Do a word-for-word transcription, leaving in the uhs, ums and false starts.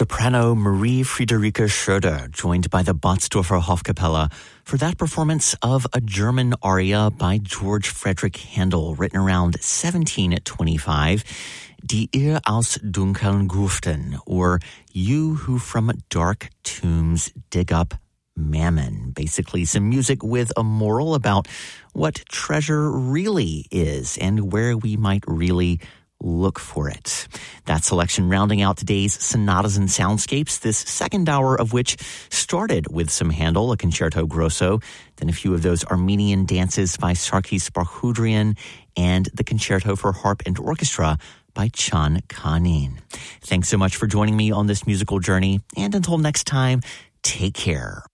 soprano Marie Friederike Schroeder, joined by the Botzdorfer Hofkapelle for that performance of a German aria by George Frederick Handel, written around seventeen twenty-five, Die ihr aus dunkeln Gruften, or You Who from Dark Tombs Dig Up Mammon. Basically some music with a moral about what treasure really is and where we might really look for it. That selection rounding out today's Sonatas and Soundscapes, this second hour of which started with some Handel, a concerto grosso, then a few of those Armenian dances by Sarkis Barkhudrian, and the concerto for harp and orchestra by Can Kanin. Thanks so much for joining me on this musical journey, and until next time, take care.